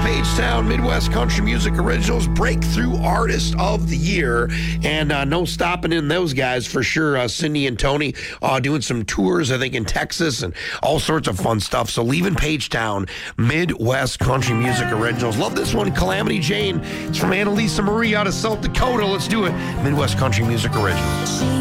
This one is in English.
Pagetown Midwest Country Music Originals Breakthrough Artist of the Year. And no stopping in those guys for sure. Cindy and Tony doing some tours, I think, in Texas and all sorts of fun stuff. So leaving Pagetown Midwest Country Music Originals. Love this one, Calamity Jane. It's from Annalisa Marie out of South Dakota. Let's do it. Midwest Country Music Originals.